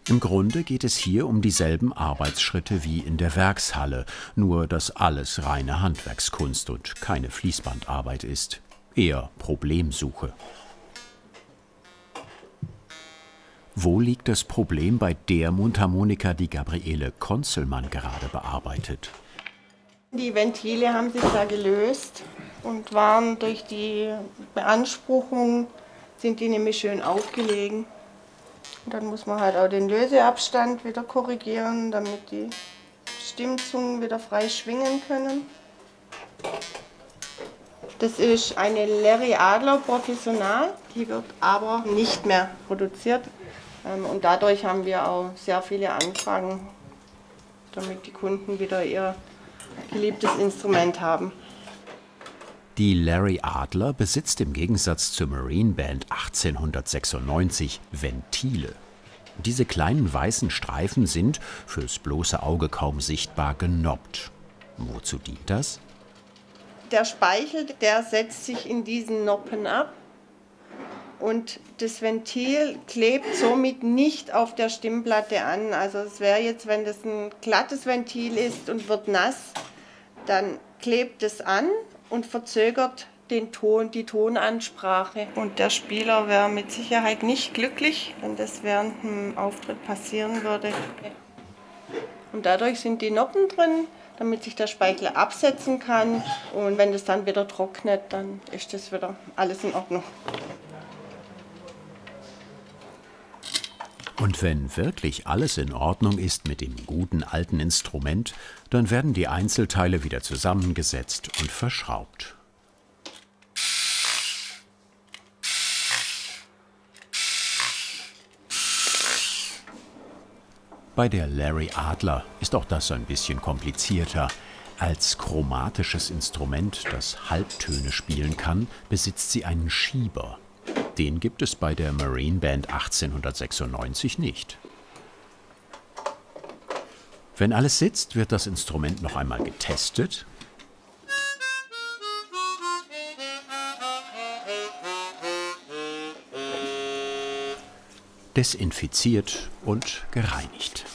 Im Grunde geht es hier um dieselben Arbeitsschritte wie in der Werkshalle, nur dass alles reine Handwerkskunst und keine Fließbandarbeit ist. Eher Problemsuche. Wo liegt das Problem bei der Mundharmonika, die Gabriele Konzelmann gerade bearbeitet? Die Ventile haben sich da gelöst und waren durch die Beanspruchung, sind die nämlich schön aufgelegen. Und dann muss man halt auch den Löseabstand wieder korrigieren, damit die Stimmzungen wieder frei schwingen können. Das ist eine Larry Adler Professional, die wird aber nicht mehr produziert. Und dadurch haben wir auch sehr viele Anfragen, damit die Kunden wieder ihr geliebtes Instrument haben. Die Larry Adler besitzt im Gegensatz zur Marine Band 1896 Ventile. Diese kleinen weißen Streifen sind fürs bloße Auge kaum sichtbar genoppt. Wozu dient das? Der Speichel, der setzt sich in diesen Noppen ab und das Ventil klebt somit nicht auf der Stimmplatte an. Also es wäre jetzt, wenn das ein glattes Ventil ist und wird nass, dann klebt es an und verzögert den Ton, die Tonansprache. Und der Spieler wäre mit Sicherheit nicht glücklich, wenn das während dem Auftritt passieren würde. Und dadurch sind die Noppen drin, damit sich der Speichel absetzen kann. Und wenn das dann wieder trocknet, dann ist das wieder alles in Ordnung. Und wenn wirklich alles in Ordnung ist mit dem guten alten Instrument, dann werden die Einzelteile wieder zusammengesetzt und verschraubt. Bei der Larry Adler ist auch das ein bisschen komplizierter. Als chromatisches Instrument, das Halbtöne spielen kann, besitzt sie einen Schieber. Den gibt es bei der Marine Band 1896 nicht. Wenn alles sitzt, wird das Instrument noch einmal getestet. Desinfiziert und gereinigt.